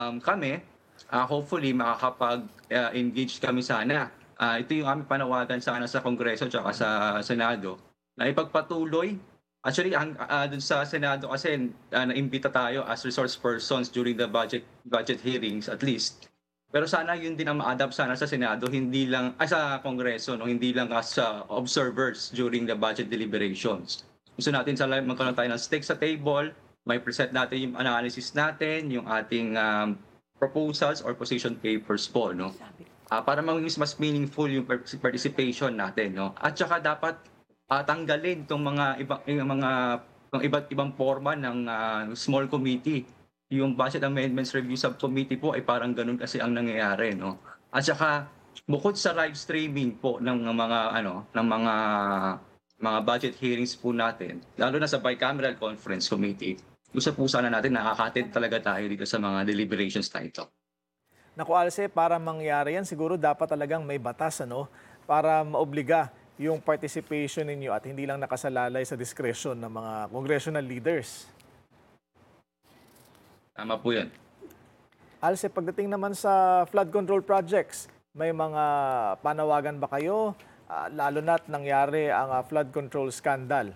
Kami, hopefully makakapag-engage kami sana. Ito yung aming panawagan sana sa Kongreso tsaka sa Senado na ipagpatuloy. Actually, dun sa Senado kasi naimbita tayo as resource persons during the budget hearings at least. Pero sana yun din ang ma-adapt sana sa Senado, hindi lang sa Kongreso, no, hindi lang as observers during the budget deliberations. Gusto natin sana magkaroon tayo ng stake sa table, may present natin yung analysis natin, yung ating proposals or position papers po, no? Para mas meaningful yung participation natin, no? At saka dapat tanggalin tong yung iba't ibang forma ng small committee. Yung Budget Amendments Review Subcommittee po ay parang ganun kasi ang nangyayari, no? At saka bukod sa live streaming po ng mga budget hearings po natin, lalo na sa Bicameral Conference Committee, gusto po sana natin nakakatid talaga tayo dito sa mga deliberations na ito. Naku, Alce, para mangyari yan, siguro dapat talagang may batas, ano? Para maobliga yung participation ninyo at hindi lang nakasalalay sa discretion ng mga congressional leaders. Tama po yan. Alce, pagdating naman sa flood control projects, may mga panawagan ba kayo? Lalo na't nangyari ang flood control scandal.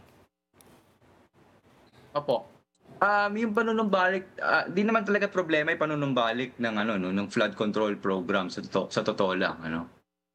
Opo. Yung panunumbalik, di naman talaga problema yung panunumbalik ng ng flood control program sa totoo lang, ano.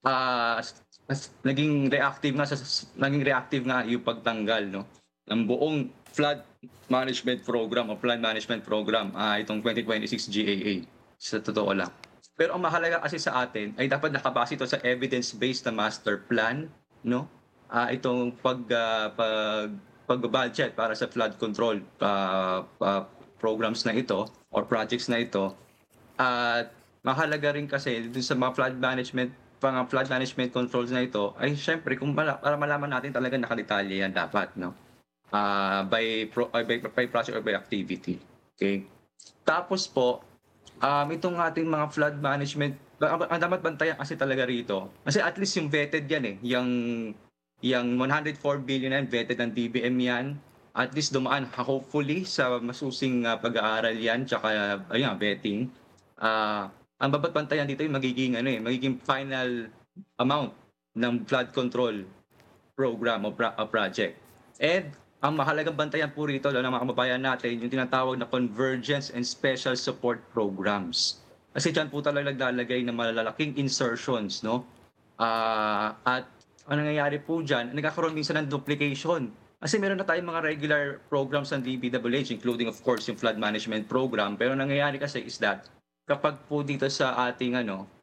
Naging reactive nga yung pagtanggal, no, ng buong flood management program o flood management program, itong 2026 GAA, sa totoo lang. Pero ang mahalaga kasi sa atin ay dapat nakabase ito sa evidence-based na master plan, no? Itong pag-budget para sa flood control programs na ito or projects na ito. At mahalaga rin kasi dun sa mga flood management controls na ito ay syempre para malaman natin talaga nakadetalye yan dapat, no? By project or by activity. Okay? Tapos po, itong ating mga flood management, ang dapat bantayan kasi talaga rito. Kasi at least yung vetted yan yung 104 billion yan, vetted ng DBM yan. At least dumaan hopefully sa masusing pag-aaral yan, tsaka vetting. Ang bantayan dito yung magiging final amount ng flood control program o project. And ang mahalagang bantayan po rito, lalo ng mga kababayan natin, yung tinatawag na convergence and special support programs. Kasi dyan po talaga naglalagay ng malalaking insertions, no? At ang nangyayari po dyan, nagkakaroon minsan ng duplication. Kasi meron na tayong mga regular programs ng DPWH, including of course yung flood management program. Pero nangyayari kasi is that kapag po dito sa ating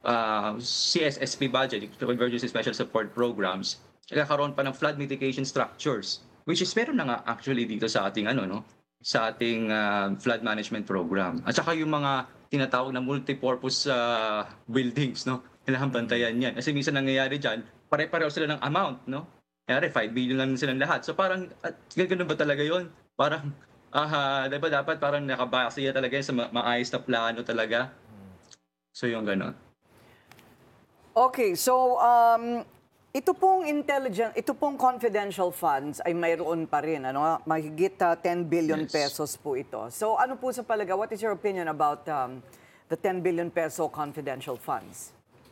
CSSP budget, Convergence and Special Support Programs, nagkakaroon pa ng flood mitigation structures, which is meron na nga actually dito sa ating sa ating flood management program. At saka yung mga tinatawag na multipurpose buildings, no? Kailangan bantayan yan. Kasi minsan nangyayari dyan, pare-pareho sila ng amount, no? Kaya 5 billion lang silang lahat. So parang, gano'n ba talaga yon? Parang, diba dapat parang nakabase talaga yan sa maayos na plano talaga. So yung gano'n. Okay, so ito pong confidential funds ay mayroon pa rin, ano? Mahigit 10 billion Yes. pesos po ito. So ano po sa palagay, what is your opinion about the 10 billion peso confidential funds?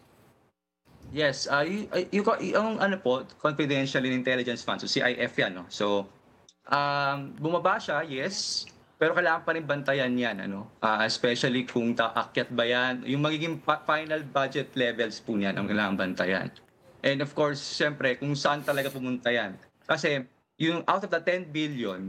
Yes, yung confidential and intelligence funds, so CIF yan, no? So, bumaba siya, yes, pero kailangan pa rin bantayan yan, especially kung taakyat ba yan, yung magiging final budget levels po niyan ang kailangan bantayan. And of course, siyempre, kung saan talaga pumunta yan. Kasi, yung out of the 10 billion,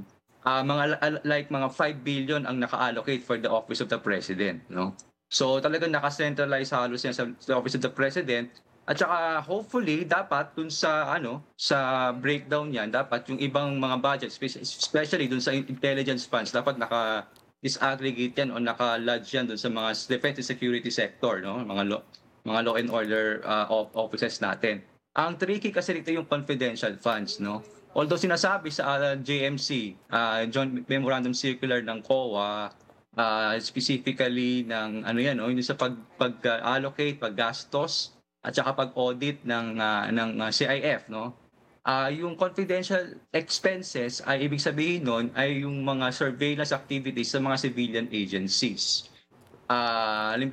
mga 5 billion ang naka-allocate for the Office of the President, no? So, talagang naka-centralize halos yan sa Office of the President. At saka hopefully dapat dun sa sa breakdown niyan, dapat yung ibang mga budget, especially dun sa intelligence funds, dapat naka-disaggregate yan o naka-lodge yan dun sa mga defense and security sector, no? Mga law and order offices natin. Ang tricky kasi dito yung confidential funds, no? Although sinasabi sa JMC, Joint Memorandum Circular ng COA, specifically ng yung sa pag-allocate, paggastos, at saka pag-audit ng CIF, no? Yung confidential expenses ay ibig sabihin nun ay yung mga surveillance activities sa mga civilian agencies. halimbawa